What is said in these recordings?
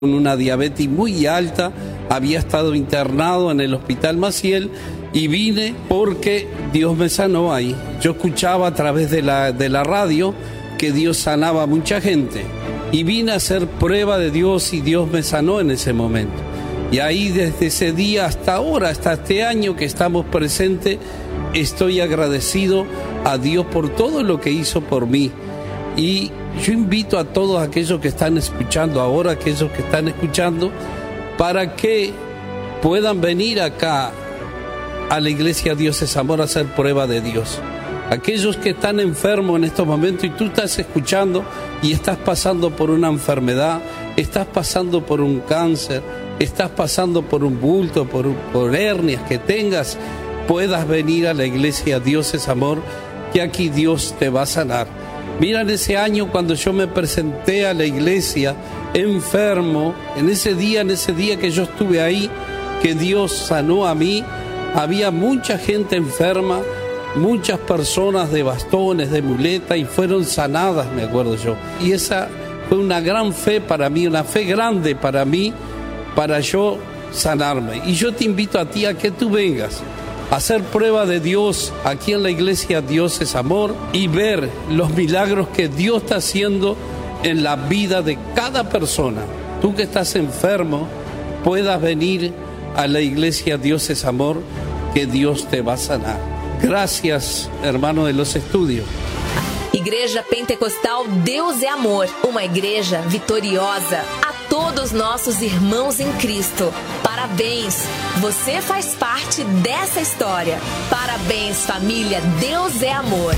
con una diabetes muy alta, había estado internado en el Hospital Maciel y vine porque Dios me sanó ahí. Yo escuchaba a través de la radio que Dios sanaba a mucha gente y vine a hacer prueba de Dios y Dios me sanó en ese momento. Y ahí desde ese día hasta ahora, hasta este año que estamos presentes, estoy agradecido a Dios por todo lo que hizo por mí. Y yo invito a todos aquellos que están escuchando ahora, aquellos que están escuchando, para que puedan venir acá a la Iglesia Dios es Amor a hacer prueba de Dios. Aquellos que están enfermos en estos momentos y tú estás escuchando y estás pasando por una enfermedad, estás pasando por un cáncer, estás pasando por un bulto, por hernias que tengas, puedas venir a la Iglesia Dios es Amor, que aquí Dios te va a sanar. Mira, en ese año cuando yo me presenté a la iglesia enfermo, en ese día que yo estuve ahí, que Dios sanó a mí, había mucha gente enferma, muchas personas de bastones, de muletas, y fueron sanadas, me acuerdo yo. Y esa fue una gran fe para mí, una fe grande para mí, para yo sanarme. Y yo te invito a ti a que tú vengas a hacer prueba de Dios aquí en la Iglesia Dios es Amor y ver los milagros que Dios está haciendo en la vida de cada persona. Tú que estás enfermo, puedas venir a la Iglesia Dios es Amor, que Dios te va a sanar. Gracias, hermano de los estudios. Igreja Pentecostal Deus é Amor, uma igreja vitoriosa. A todos nossos irmãos em Cristo, parabéns! Você faz parte dessa história. Parabéns, família, Deus é Amor.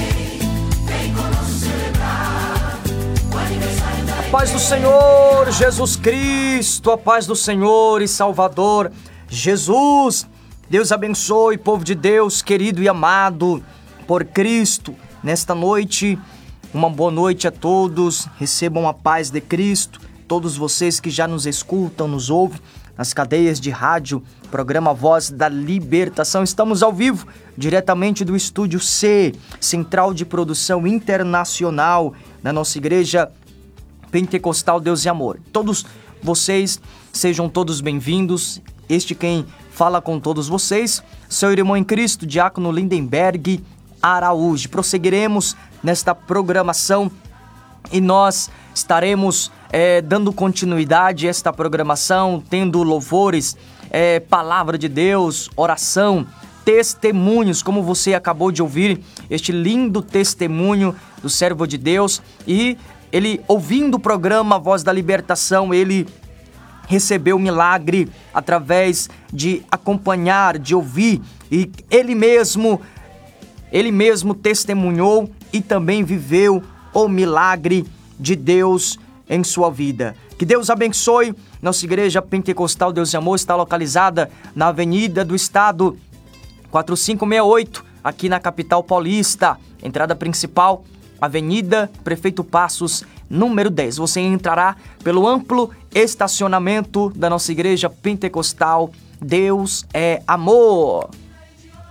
A paz do Senhor Jesus Cristo, a paz do Senhor e Salvador Jesus. Deus abençoe, povo de Deus, querido e amado por Cristo. Nesta noite, uma boa noite a todos, recebam a paz de Cristo, todos vocês que já nos escutam, nos ouvem, nas cadeias de rádio, programa Voz da Libertação. Estamos ao vivo, diretamente do Estúdio C, Central de Produção Internacional, da nossa Igreja Pentecostal Deus e Amor. Todos vocês, sejam todos bem-vindos. Este quem fala com todos vocês, seu irmão em Cristo, Diácono Lindenberg Araújo. Prosseguiremos nesta programação e nós estaremos dando continuidade a esta programação, tendo louvores, palavra de Deus, oração, testemunhos, como você acabou de ouvir, este lindo testemunho do servo de Deus. E ele, ouvindo o programa Voz da Libertação, ele recebeu o milagre através de acompanhar, de ouvir, e ele mesmo testemunhou e também viveu o milagre de Deus em sua vida. Que Deus abençoe. Nossa Igreja Pentecostal Deus e Amor está localizada na Avenida do Estado 4568, aqui na capital paulista. Entrada principal, Avenida Prefeito Passos, número 10. Você entrará pelo amplo estacionamento da nossa Igreja Pentecostal Deus é Amor.